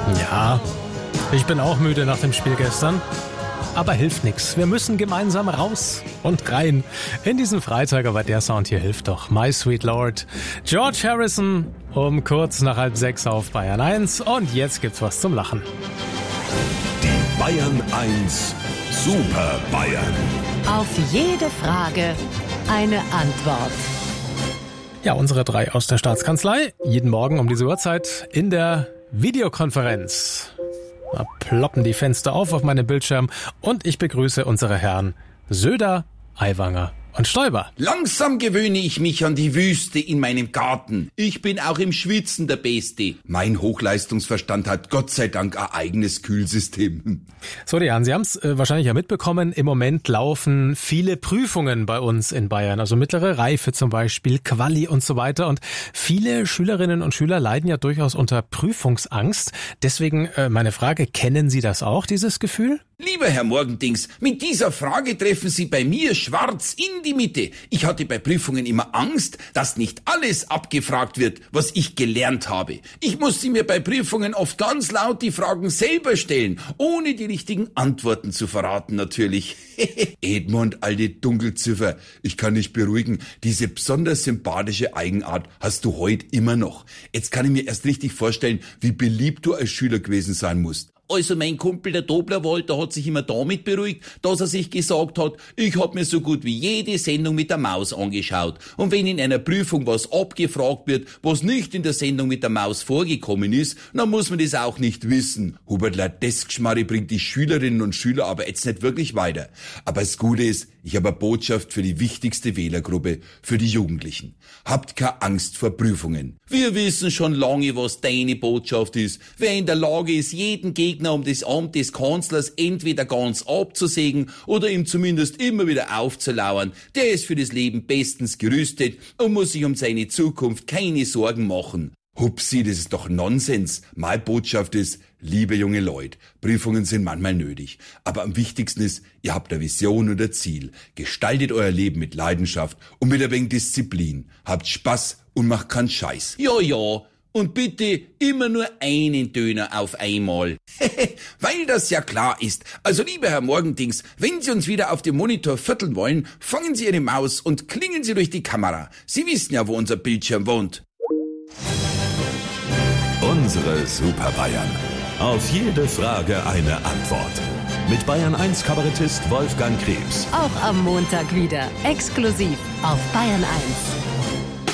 Ja, ich bin auch müde nach dem Spiel gestern. Aber hilft nix. Wir müssen gemeinsam raus und rein in diesen Freitag. Aber der Sound hier hilft doch. My Sweet Lord. George Harrison um kurz nach 5:30 auf Bayern 1. Und jetzt gibt's was zum Lachen. Die Bayern 1 Super Bayern. Auf jede Frage eine Antwort. Ja, unsere 3 aus der Staatskanzlei. Jeden Morgen um diese Uhrzeit in der Videokonferenz. Da ploppen die Fenster auf meinem Bildschirm und ich begrüße unsere Herren Söder, Aiwanger und Stoiber. Langsam gewöhne ich mich an die Wüste in meinem Garten. Ich bin auch im Schwitzen der Beste. Mein Hochleistungsverstand hat Gott sei Dank ein eigenes Kühlsystem. So, die Herren, Sie haben es wahrscheinlich ja mitbekommen. Im Moment laufen viele Prüfungen bei uns in Bayern. Also mittlere Reife zum Beispiel, Quali und so weiter. Und viele Schülerinnen und Schüler leiden ja durchaus unter Prüfungsangst. Deswegen meine Frage, kennen Sie das auch, dieses Gefühl? Lieber Herr Morgendings, mit dieser Frage treffen Sie bei mir schwarz in die Mitte. Ich hatte bei Prüfungen immer Angst, dass nicht alles abgefragt wird, was ich gelernt habe. Ich musste mir bei Prüfungen oft ganz laut die Fragen selber stellen, ohne die richtigen Antworten zu verraten natürlich. Edmund, alte Dunkelziffer, ich kann dich beruhigen, diese besonders sympathische Eigenart hast du heute immer noch. Jetzt kann ich mir erst richtig vorstellen, wie beliebt du als Schüler gewesen sein musst. Also mein Kumpel der Doblerwald, der hat sich immer damit beruhigt, dass er sich gesagt hat, ich hab mir so gut wie jede Sendung mit der Maus angeschaut. Und wenn in einer Prüfung was abgefragt wird, was nicht in der Sendung mit der Maus vorgekommen ist, dann muss man das auch nicht wissen. Hubertler, das Geschmarri bringt die Schülerinnen und Schüler aber jetzt nicht wirklich weiter. Aber das Gute ist, ich habe eine Botschaft für die wichtigste Wählergruppe, für die Jugendlichen. Habt keine Angst vor Prüfungen. Wir wissen schon lange, was deine Botschaft ist. Wer in der Lage ist, jeden Gegner um das Amt des Kanzlers entweder ganz abzusägen oder ihm zumindest immer wieder aufzulauern, der ist für das Leben bestens gerüstet und muss sich um seine Zukunft keine Sorgen machen. Hupsi, das ist doch Nonsens. Meine Botschaft ist, liebe junge Leute, Prüfungen sind manchmal nötig. Aber am wichtigsten ist, ihr habt eine Vision und ein Ziel. Gestaltet euer Leben mit Leidenschaft und mit ein wenig Disziplin. Habt Spaß und macht keinen Scheiß. Ja. Und bitte immer nur einen Döner auf einmal. Weil das ja klar ist. Also lieber Herr Morgendings, wenn Sie uns wieder auf dem Monitor vierteln wollen, fangen Sie Ihre Maus und klingen Sie durch die Kamera. Sie wissen ja, wo unser Bildschirm wohnt. Unsere Super Bayern. Auf jede Frage eine Antwort. Mit Bayern 1 Kabarettist Wolfgang Krebs. Auch am Montag wieder. Exklusiv auf Bayern 1.